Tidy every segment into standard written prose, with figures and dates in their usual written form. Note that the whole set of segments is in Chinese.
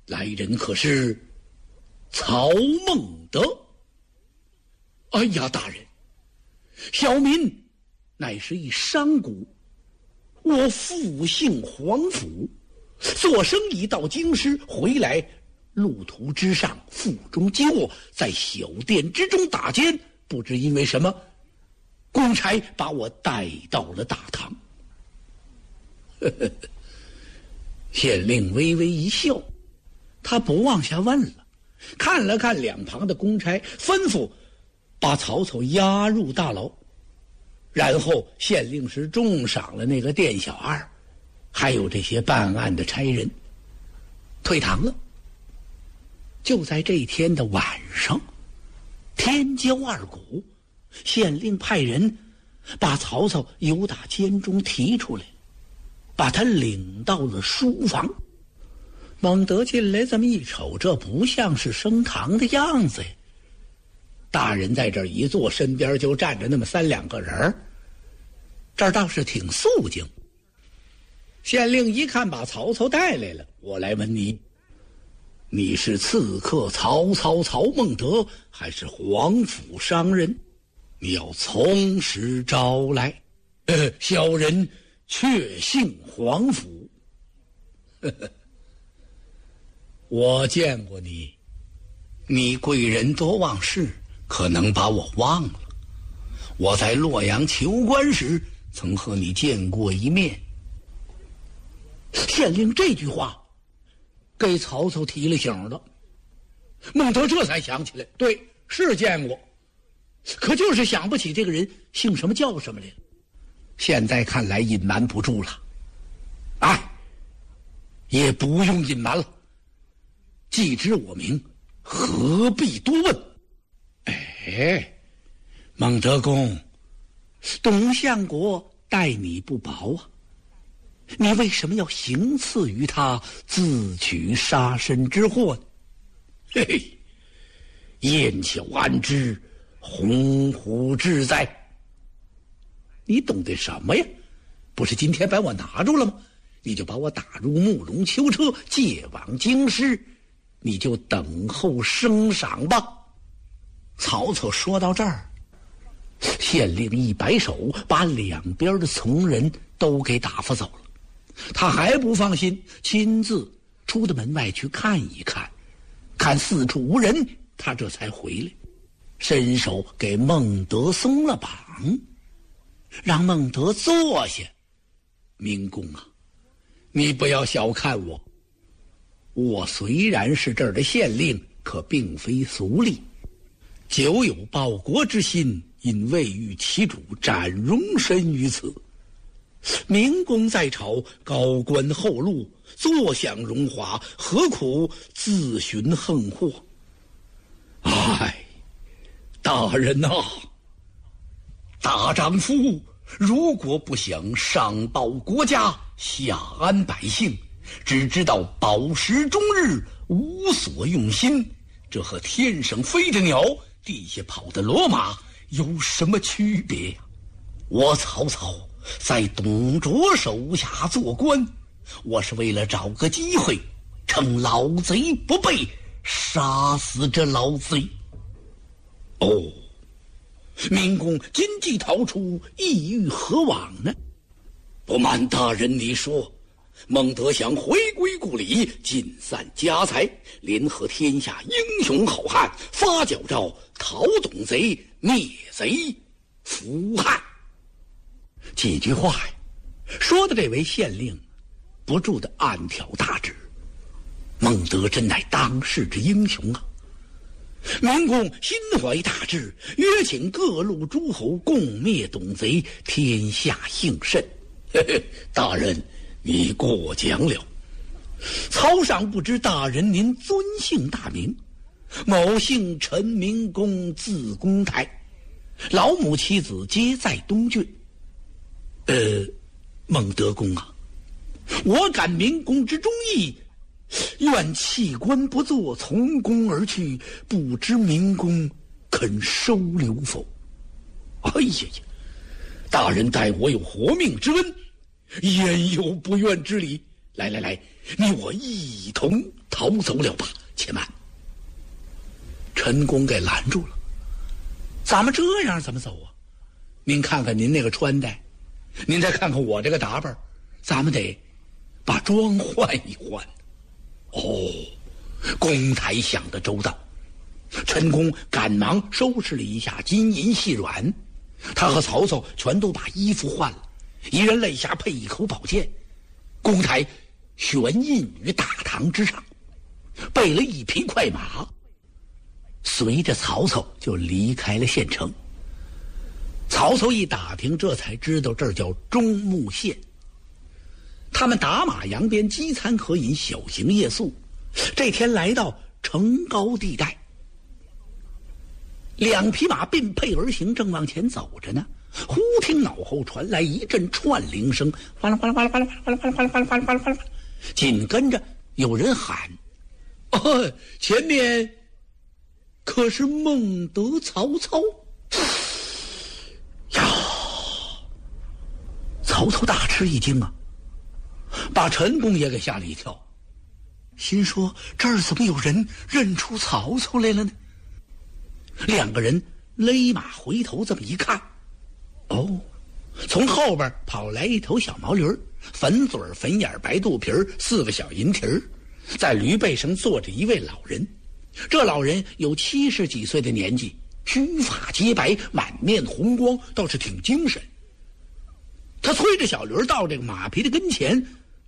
来人可是曹孟德？哎呀，大人，小民乃是一商贾，我父姓黄甫，做生意到京师回来，路途之上腹中饥饿，在小店之中打尖，不知因为什么，公差把我带到了大堂。县令微微一笑，他不往下问了，看了看两旁的公差，吩咐把曹操押入大牢。然后县令是重赏了那个店小二，还有这些办案的差人，退堂了。就在这天的晚上，天交二鼓，县令派人把曹操由打监中提出来，把他领到了书房。孟德进来这么一瞅，这不像是升堂的样子呀。大人在这儿一坐，身边就站着那么3、2个人，这儿倒是挺肃静。县令一看把曹操带来了，我来问你，你是刺客曹操曹孟德，还是黄甫商人？你要从实招来。小人确姓黄甫。我见过你，你贵人多忘事，可能把我忘了。我在洛阳求官时曾和你见过一面。县令这句话给曹操提了醒了，孟德这才想起来，对，是见过，可就是想不起这个人姓什么叫什么来了。现在看来隐瞒不住了，哎，也不用隐瞒了，既知我名，何必多问？哎，孟德公，董相国待你不薄啊，你为什么要行刺于他，自取杀身之祸呢？嘿嘿，燕巧安知鸿鹄志在？你懂得什么呀？不是今天把我拿住了吗？你就把我打入木龙囚车，借往京师，你就等候升赏吧。曹操说到这儿，县令一摆手，把两边的从人都给打发走了。他还不放心，亲自出到门外去看一看，看四处无人，他这才回来，伸手给孟德松了绑，让孟德坐下。明公啊，你不要小看我，我虽然是这儿的县令，可并非俗吏，久有报国之心，因未遇其主，斩容身于此。明公在朝，高官厚禄，坐享荣华，何苦自寻横祸？哎，大人啊，大丈夫如果不想上报国家，下安百姓，只知道饱食终日，无所用心，这和天上飞着鸟，地下跑的骡马有什么区别呀？我曹操在董卓手下做官，我是为了找个机会，趁老贼不备，杀死这老贼。哦，明公今既逃出，意欲何往呢？不瞒大人你说，孟德想回归故里，尽散家财，联合天下英雄好汉，发矫诏讨董贼，灭贼扶汉。几句话呀，说的这位县令不住的暗挑大指，孟德真乃当世之英雄啊！明公心怀大志，约请各路诸侯共灭董贼，天下幸甚。嘿嘿，大人你过奖了。曹尚不知大人您尊姓大名？某姓陈，明公字公台，老母妻子皆在东郡。孟德公啊，我感明公之忠义，愿弃官不做，从公而去，不知明公肯收留否？哎呀呀，大人待我有活命之恩，焉有不愿之理？ 来，你我一同逃走了吧。且慢，陈公给拦住了。咱们这样怎么走啊？您看看您那个穿戴，您再看看我这个打扮，咱们得把妆换一换。哦，公台想得周到。陈宫赶忙收拾了一下金银细软，他和曹操全都把衣服换了，一人肋下配一口宝剑。公台悬印于大堂之上，备了一匹快马，随着曹操就离开了县城。曹操一打听，这才知道这儿叫中牟县。他们打马扬鞭，饥餐渴饮，小行夜宿。这天来到城高地带，两匹马并辔而行，正往前走着呢。忽听脑后传来一阵串铃声，哗啦哗啦哗啦哗啦哗啦哗啦哗啦哗啦哗啦哗啦哗啦，紧跟着有人喊：“哦，前面可是孟德、曹操？”呀！曹操大吃一惊啊，把陈宫也给吓了一跳，心说这儿怎么有人认出曹操来了呢？两个人勒马回头，这么一看，哦，从后边跑来一头小毛驴，粉嘴粉眼白肚皮，4个小银蹄儿，在驴背上坐着一位老人。这老人有70几岁的年纪，须发洁白，满面红光，倒是挺精神。他催着小驴到这个马匹的跟前，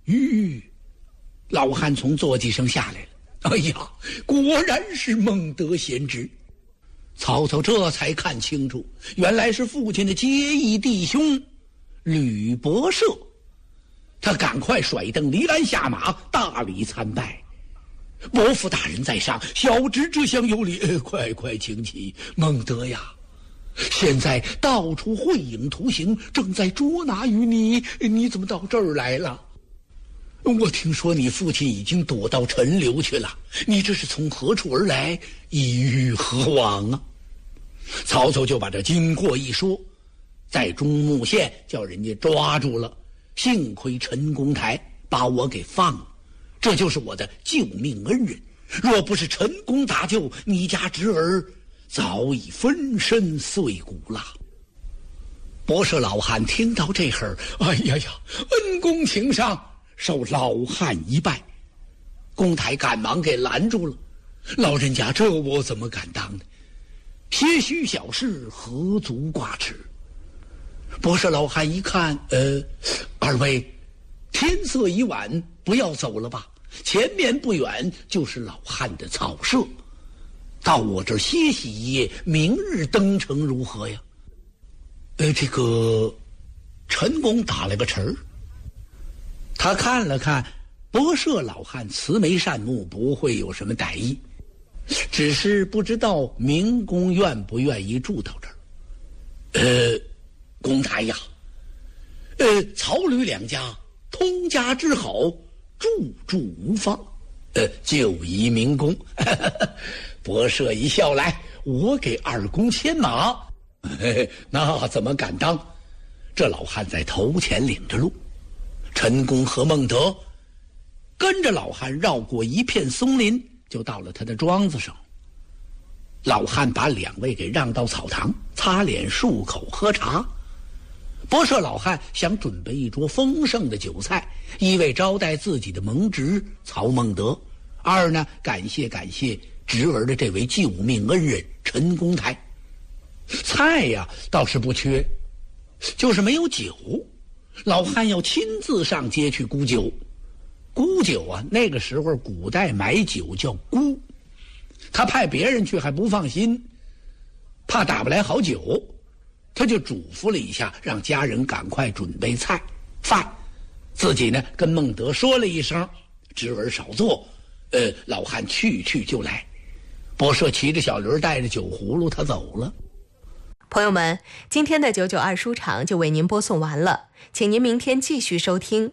老汉从坐骑上下来了。哎呀，果然是孟德贤侄。曹操这才看清楚，原来是父亲的结义弟兄吕伯奢。他赶快甩蹬离鞍下马，大礼参拜：“伯父大人在上，小侄这厢有礼。快请起。孟德呀，现在到处绘影图形，正在捉拿于你，你怎么到这儿来了？我听说你父亲已经躲到陈留去了，你这是从何处而来，意欲何往啊？”曹操就把这经过一说，在中牟县叫人家抓住了，幸亏陈公台把我给放了，这就是我的救命恩人。若不是陈公搭救，你家侄儿早已粉身碎骨了。伯奢老汉听到这会儿，哎呀，恩公请上，受老汉一拜。公台赶忙给拦住了：“老人家，这我怎么敢当呢？些许小事，何足挂齿。”伯奢老汉一看，二位，天色已晚，不要走了吧？前面不远就是老汉的草舍，到我这儿歇息一夜，明日登城如何呀？这个陈公打了个词儿，他看了看伯奢老汉慈眉善目，不会有什么歹意，只是不知道明公愿不愿意住到这儿。公台呀，曹吕两家通家之好，住无妨，就宜明公。伯奢一笑来：“我给二公牵马。”那怎么敢当？这老汉在头前领着路，陈公和孟德跟着老汉绕过一片松林，就到了他的庄子上。老汉把两位给让到草堂，擦脸漱口喝茶。伯奢老汉想准备一桌丰盛的酒菜，一为招待自己的盟侄曹孟德，二呢感谢侄儿的这位救命恩人陈公台。菜呀倒是不缺，就是没有酒。老汉要亲自上街去沽酒。沽酒啊，那个时候古代买酒叫沽，他派别人去还不放心，怕打不来好酒，他就嘱咐了一下，让家人赶快准备菜饭，自己呢跟孟德说了一声，侄儿少坐，老汉去就来。伯奢骑着小驴带着酒葫芦，他走了。 朋友们，今天的992书场就为您播送完了，请您明天继续收听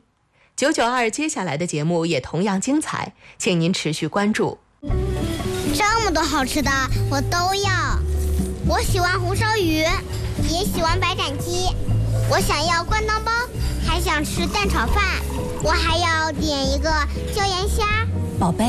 992，接下来的节目也同样精彩，请您持续关注。 这么多好吃的我都要，我喜欢红烧鱼，也喜欢白斩鸡，我想要灌汤包， 还想吃蛋炒饭，我还要点一个椒盐虾。 宝贝，